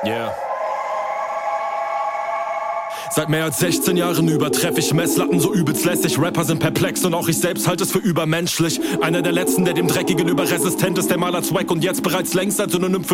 Yeah. Seit mehr als 16 Jahren übertreffe ich Messlatten so übelst lässig. Rapper sind perplex und auch ich selbst halte es für übermenschlich. Einer der letzten, der dem Dreck gegenüber resistent ist, der Maler Zweck und jetzt bereits längst als Synonym für